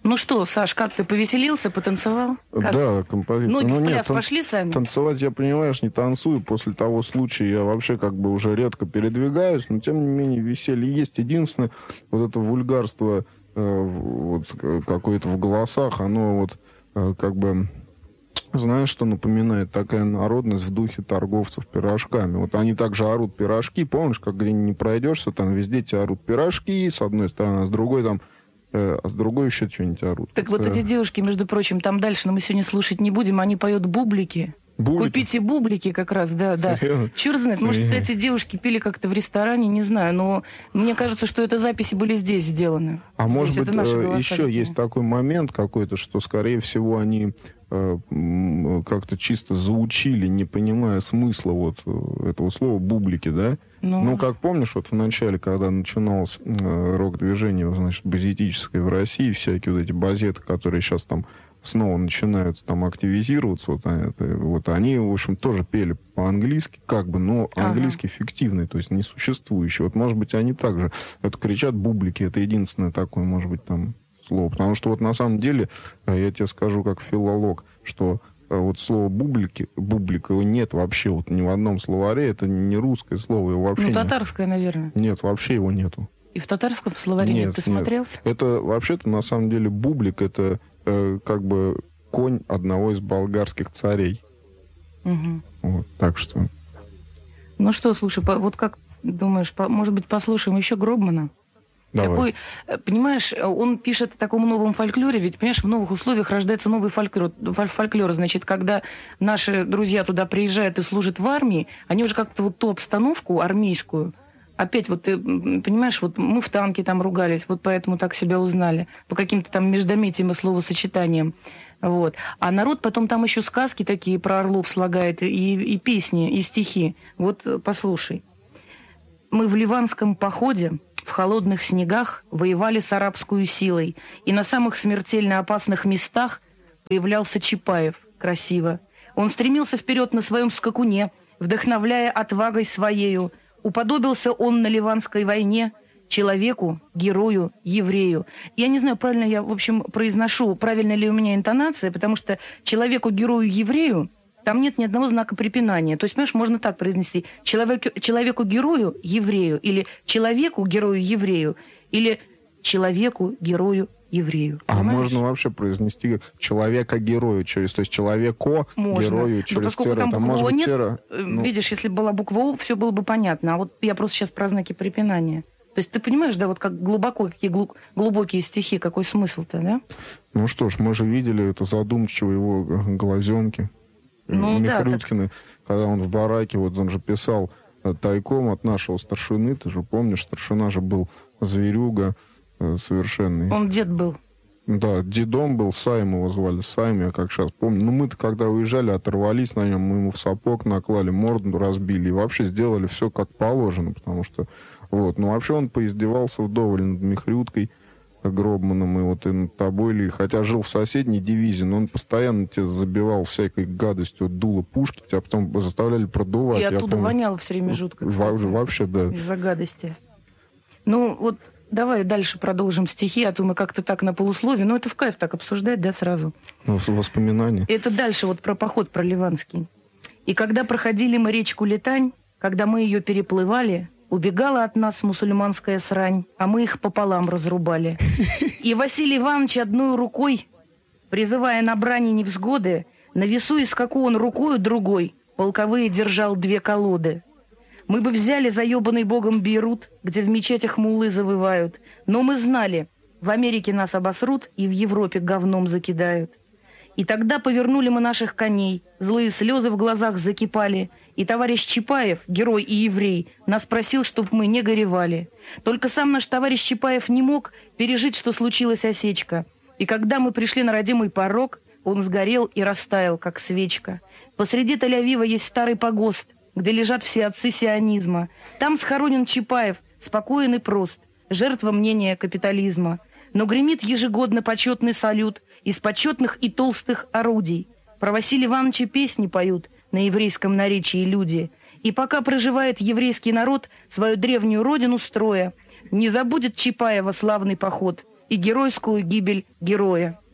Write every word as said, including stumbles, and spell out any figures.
Ну что, Саш, как ты повеселился, потанцевал? Как? Да, композиция. Ноги ну, в пляс нет, тан- пошли сами? Танцевать я, понимаешь, не танцую. После того случая я вообще как бы уже редко передвигаюсь, но тем не менее веселье есть. Единственное, вот это вульгарство э, вот, какое-то в голосах, оно вот э, как бы... Знаешь, что напоминает? Такая народность в духе торговцев пирожками. Вот они также орут пирожки. Помнишь, как где-нибудь не пройдешься, там везде тебе орут пирожки, с одной стороны, а с другой там... а с другой еще что-нибудь орут. Так вот, вот эти девушки, между прочим, там дальше, но мы сегодня слушать не будем, они поют бублики. Бублики? Купите бублики как раз, да, да. Серьезно? Черт знает, может, Серьезно? эти девушки пили как-то в ресторане, не знаю, но мне кажется, что это записи были здесь сделаны. А Здесь, может быть, это наши э, голоса еще такие. есть такой момент какой-то, что, скорее всего, они э, м, как-то чисто заучили, не понимая смысла вот э, этого слова «бублики», да? Ну. Ну, как помнишь, вот в начале, когда начиналось э, рок-движение, значит, базетическое в России, всякие вот эти базеты, которые сейчас там снова начинают там активизироваться, вот, они- это, вот они, в общем, тоже пели по-английски, как бы, но английский Ага. фиктивный, то есть несуществующий. Вот, может быть, они также это кричат «бублики», это единственное такое, может быть, там слово. Потому что вот на самом деле, э, я тебе скажу как филолог, что э, вот слово «бублики», «бублик» его нет вообще вот ни в одном словаре, это не русское слово, его вообще Ну, нет. татарское, наверное. Нет, вообще его нету. И в татарском словаре нет, Нет, ты нет. смотрел? Это вообще-то на самом деле бублик, это э, как бы конь одного из болгарских царей. Угу. Вот, так что... Ну что, слушай, по- вот как думаешь, по- может быть, послушаем еще Гробмана? Давай. Такой, э, понимаешь, он пишет о таком новом фольклоре, ведь, понимаешь, в новых условиях рождается новый фольклор. Фоль- фольклор. Значит, когда наши друзья туда приезжают и служат в армии, они уже как-то вот ту обстановку армейскую, опять вот, ты м, понимаешь, вот мы в танке там ругались, вот поэтому так себя узнали, по каким-то там междометиям и словосочетаниям. Вот. А народ потом там еще сказки такие про орлов слагает, и, и песни, и стихи. Вот э, послушай. Мы в ливанском походе в холодных снегах воевали с арабскую силой, и на самых смертельно опасных местах появлялся Чапаев красиво. Он стремился вперед на своем скакуне, вдохновляя отвагой своею. Уподобился он на ливанской войне человеку, герою, еврею. Я не знаю, правильно я, в общем, произношу, правильно ли у меня интонация, потому что человеку, герою, еврею там нет ни одного знака препинания. То есть, понимаешь, можно так произнести. Человеку, человеку-герою, еврею, или человеку-герою, еврею, или человеку-герою, еврею. А Понимаешь? можно вообще произнести человека-герою через, то есть человеку, Можно. герою Но через поскольку тире. там Там буквы может «о» быть нет, тире, э, ну, видишь, если бы была буква «о», все было бы понятно. А вот я просто сейчас про знаки препинания. То есть ты понимаешь, да, вот как глубоко, какие глу- глубокие стихи, какой смысл-то, да? ну что ж, мы же видели это задумчиво его глазенки. Ну да, Михрюткины, когда он в бараке, вот он же писал э, тайком от нашего старшины, ты же помнишь, старшина же был зверюга э, совершенный. Он дед был. Да, дедом был, Сайм его звали, Сайм, я как сейчас помню. Ну, мы-то, когда уезжали, оторвались на нем, мы ему в сапог наклали, морду разбили, и вообще сделали все как положено, потому что, вот, ну, вообще он поиздевался вдоволь над Михрюткой, Гробманом, и вот и над тобой, или, хотя жил в соседней дивизии, но он постоянно тебя забивал всякой гадостью от дула пушки, тебя потом заставляли продувать. И я оттуда помню. воняло все время жутко, Во- кстати, Вообще, да. из-за гадости. Ну, вот давай дальше продолжим стихи, а то мы как-то так на полусловие. Ну, это в кайф так обсуждать, да, сразу. Ну, воспоминания. Это дальше вот про поход, про Ливанский. И когда проходили мы речку Летань, когда мы ее переплывали, убегала от нас мусульманская срань, а мы их пополам разрубали. И Василий Иванович одной рукой, призывая на брани невзгоды, на весу и скаку он рукою другой, полковые держал две колоды. Мы бы взяли заебанный богом Бейрут, где в мечетях муллы завывают, но мы знали, в Америке нас обосрут и в Европе говном закидают. И тогда повернули мы наших коней, злые слезы в глазах закипали, и товарищ Чапаев, герой и еврей, нас просил, чтоб мы не горевали. Только сам наш товарищ Чапаев не мог пережить, что случилась осечка. И когда мы пришли на родимый порог, он сгорел и растаял, как свечка. Посреди Тель-Авива есть старый погост, где лежат все отцы сионизма. Там схоронен Чапаев, спокоен и прост, жертва мнения капитализма. Но гремит ежегодно почетный салют из почетных и толстых орудий. Про Василия Ивановича песни поют на еврейском наречии люди. И пока проживает еврейский народ свою древнюю родину строя, не забудет Чапаева славный поход, и геройскую гибель героя.